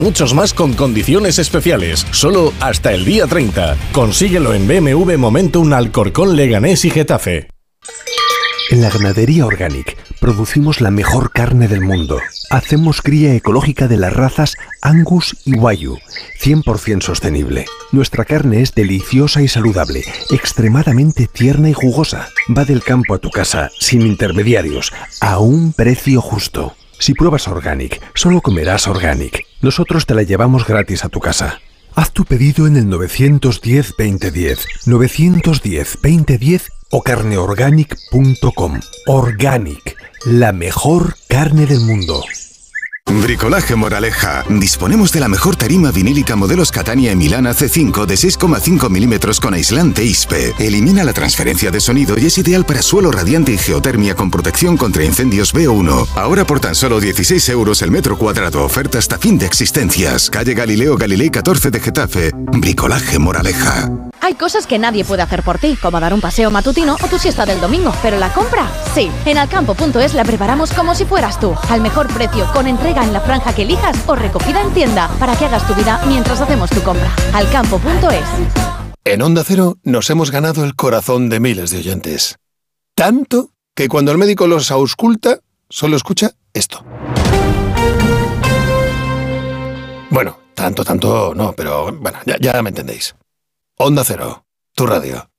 Muchos más con condiciones especiales, solo hasta el día 30. Consíguelo en BMW Momentum, Alcorcón, Leganés y Getafe. En la Ganadería Organic producimos la mejor carne del mundo. Hacemos cría ecológica de las razas Angus y Wagyu, 100% sostenible. Nuestra carne es deliciosa y saludable, extremadamente tierna y jugosa. Va del campo a tu casa, sin intermediarios, a un precio justo. Si pruebas Organic, solo comerás Organic. Nosotros te la llevamos gratis a tu casa. Haz tu pedido en el 910-2010, 910-2010 o carneorganic.com. Organic, la mejor carne del mundo. Bricolaje Moraleja. Disponemos de la mejor tarima vinílica modelos Catania y Milana C5 de 6,5 milímetros con aislante ISPE. Elimina la transferencia de sonido y es ideal para suelo radiante y geotermia con protección contra incendios B1. Ahora por tan solo 16 euros el metro cuadrado. Oferta hasta fin de existencias. Calle Galileo Galilei 14 de Getafe. Bricolaje Moraleja. Hay cosas que nadie puede hacer por ti, como dar un paseo matutino o tu siesta del domingo, pero la compra, sí. En Alcampo.es la preparamos como si fueras tú, al mejor precio, con entrega en la franja que elijas o recogida en tienda, para que hagas tu vida mientras hacemos tu compra. Alcampo.es. En Onda Cero nos hemos ganado el corazón de miles de oyentes. Tanto que cuando el médico los ausculta, solo escucha esto. Bueno, tanto no, pero bueno, ya me entendéis. Onda Cero, tu radio.